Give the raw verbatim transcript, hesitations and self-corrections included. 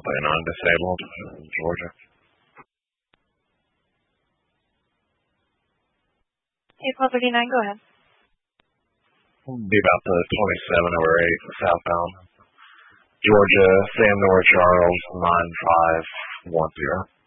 thirty-nine disabled in Georgia. April thirty-nine, go ahead. Be about the twenty-seven oh eight southbound. Georgia, Sam North Charles, nine five one zero.